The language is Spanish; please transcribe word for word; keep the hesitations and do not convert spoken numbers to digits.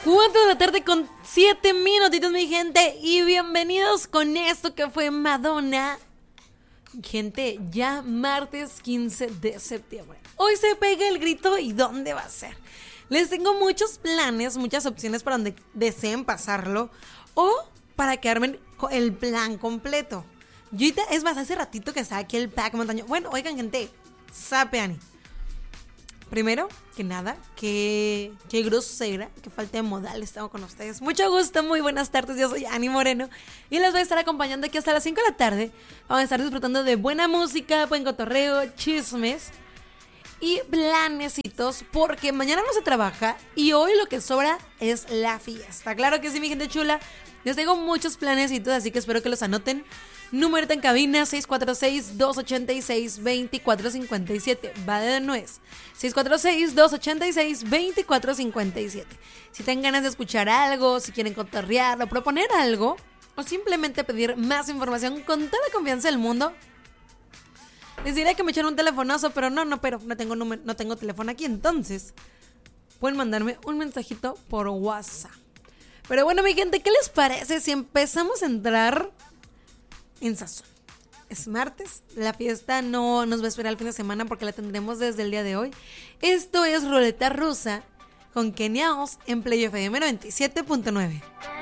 cuatro de la tarde con siete minutitos, mi gente. Y bienvenidos con esto que fue Madonna. Gente, ya martes quince de septiembre. Hoy se pega el grito y ¿dónde va a ser? Les tengo muchos planes, muchas opciones para donde deseen pasarlo o para que armen el plan completo. Yo ahorita, es más, hace ratito que estaba aquí el pack montaño. Bueno, oigan, gente, sapeani. Primero que nada, que, que grosera, que falta de modal, estamos con ustedes. Mucho gusto, muy buenas tardes, yo soy Ani Moreno y les voy a estar acompañando aquí hasta las cinco de la tarde. Vamos a estar disfrutando de buena música, buen cotorreo, chismes y planecitos, porque mañana no se trabaja y hoy lo que sobra es la fiesta. Claro que sí, mi gente chula, les tengo muchos planecitos, así que espero que los anoten. Número en cabina seis cuatro seis, dos ocho seis, dos cuatro cinco siete. Va de nuez. seis cuatro seis, dos ocho seis, dos cuatro cinco siete. Si tienen ganas de escuchar algo, si quieren cotorrear o proponer algo, o simplemente pedir más información con toda la confianza del mundo, les diría que me echen un telefonazo, pero no, no, pero no tengo, número, no tengo teléfono aquí, entonces pueden mandarme un mensajito por WhatsApp. Pero bueno, mi gente, ¿qué les parece si empezamos a entrar en sazón? Es martes, la fiesta no nos va a esperar el fin de semana porque la tendremos desde el día de hoy. Esto es Ruleta Rusa con Kenia Oz en Play F M noventa y siete punto nueve.